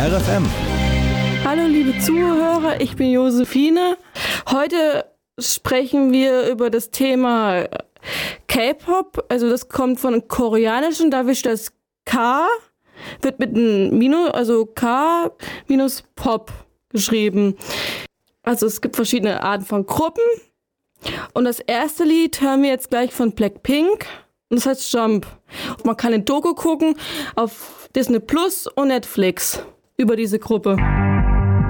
RFM. Hallo liebe Zuhörer, ich bin Josephine. Heute sprechen wir über das Thema K-Pop. Also das kommt von dem Koreanischen, da wird das K, wird mit einem Minus, also K minus Pop geschrieben. Also es gibt verschiedene Arten von Gruppen. Und das erste Lied hören wir jetzt gleich von Blackpink. Und das heißt Jump. Man kann ein Doku gucken auf Disney Plus und Netflix über diese Gruppe.